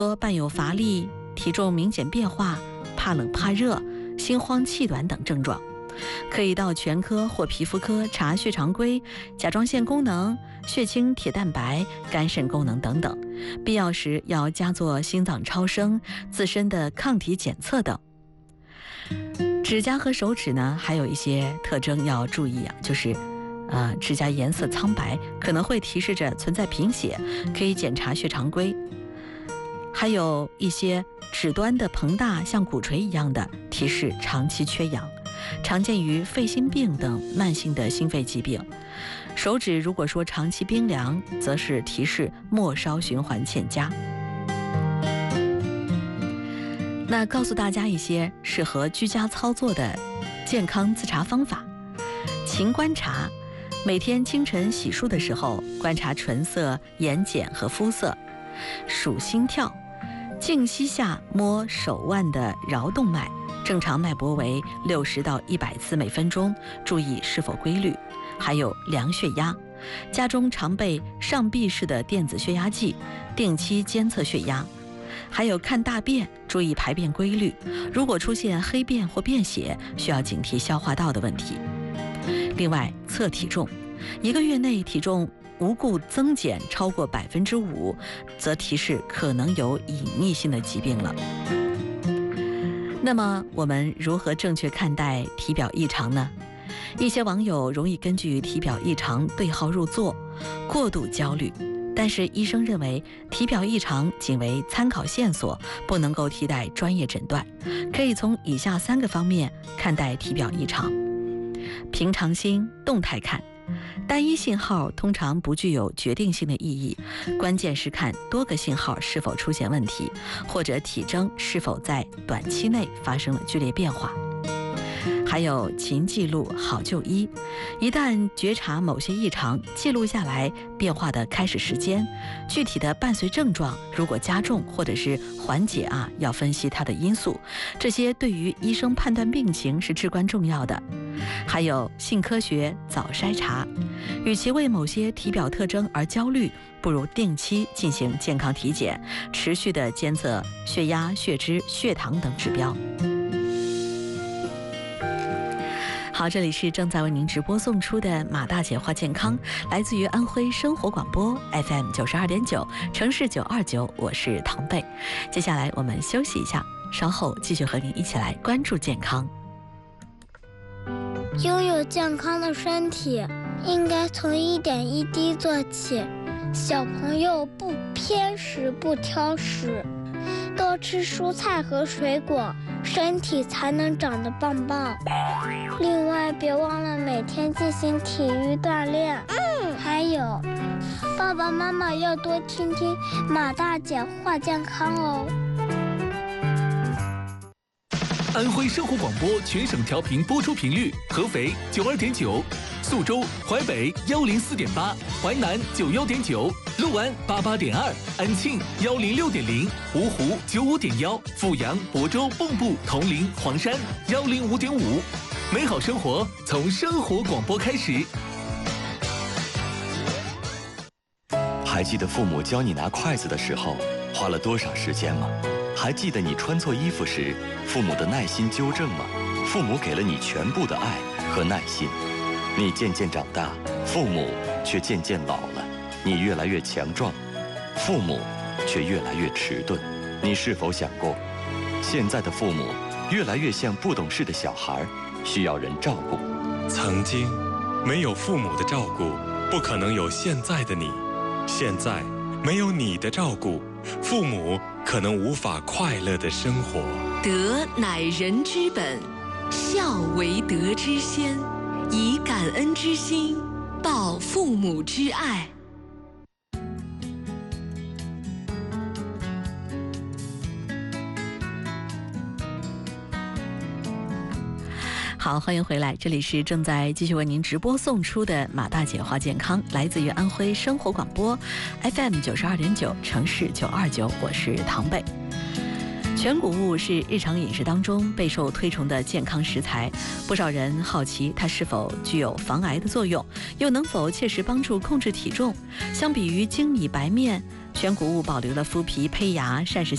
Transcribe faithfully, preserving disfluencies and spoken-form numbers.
伴有乏力、体重明显变化、怕冷怕热、心慌气短等症状，可以到全科或皮肤科查血常规、甲状腺功能、血清铁蛋白、肝肾功能等等，必要时要加做心脏超声、自身的抗体检测等。指甲和手指呢，还有一些特征要注意啊，就是呃，指甲颜色苍白，可能会提示着存在贫血，可以检查血常规。还有一些指端的膨大，像鼓槌一样的，提示长期缺氧，常见于肺心病等慢性的心肺疾病。手指如果说长期冰凉，则是提示末梢循环欠佳。那告诉大家一些适合居家操作的健康自查方法。勤观察，每天清晨洗漱的时候观察唇色、眼睑和肤色。数心跳，静息下摸手腕的桡动脉，正常脉搏为六十到一百次每分钟，注意是否规律。还有量血压，家中常备上臂式的电子血压计，定期监测血压。还有看大便，注意排便规律，如果出现黑便或便血，需要警惕消化道的问题。另外，测体重，一个月内体重无故增减超过百分之五，则提示可能有隐匿性的疾病了。那么，我们如何正确看待体表异常呢？一些网友容易根据体表异常对号入座，过度焦虑。但是医生认为，体表异常仅为参考线索，不能够替代专业诊断。可以从以下三个方面看待体表异常：平常心、动态看。单一信号通常不具有决定性的意义，关键是看多个信号是否出现问题，或者体征是否在短期内发生了剧烈变化。还有勤记录，好就医。一旦觉察某些异常，记录下来变化的开始时间，具体的伴随症状如果加重或者是缓解啊，要分析它的因素，这些对于医生判断病情是至关重要的。还有性科学，早筛查。与其为某些体表特征而焦虑，不如定期进行健康体检，持续的监测血压、血脂、血糖等指标。好，这里是正在为您直播送出的马大姐话健康，来自于安徽生活广播 F M 九十二点九，城市九二九，我是唐贝。接下来我们休息一下，稍后继续和您一起来关注健康。 拥有健康的身体，应该从一点一滴做起。小朋友不偏食不挑食，多吃蔬菜和水果，身体才能长得棒棒。另外，别忘了每天进行体育锻炼。嗯，还有，爸爸妈妈要多听听马大姐话健康哦。 安徽生活广播全省调频播出频率：合肥九二点九，宿州、淮北幺零四点八，淮南九幺点九，六安八八点二，安庆幺零六点零，芜湖九五点幺，阜阳、亳州、蚌埠、铜陵、黄山幺零五点五。美好生活从生活广播开始。 还记得父母教你拿筷子的时候花了多少时间吗？还记得你穿错衣服时父母的耐心纠正吗？父母给了你全部的爱和耐心，你渐渐长大，父母却渐渐老了。你越来越强壮，父母却越来越迟钝。你是否想过，现在的父母越来越像不懂事的小孩，需要人照顾。 曾经没有父母的照顾，不可能有现在的你。现在没有你的照顾，父母可能无法快乐的生活。 德乃人之本，孝为德之先，以感恩之心报父母之爱。 好，欢迎回来，这里是正在继续为您直播送出的马大姐话健康，来自于安徽生活广播 F M 九十二点九，城市九二九，我是唐贝。全谷物是日常饮食当中备受推崇的健康食材，不少人好奇它是否具有防癌的作用，又能否切实帮助控制体重。相比于精米白面，全谷物保留了麸皮、胚芽、膳食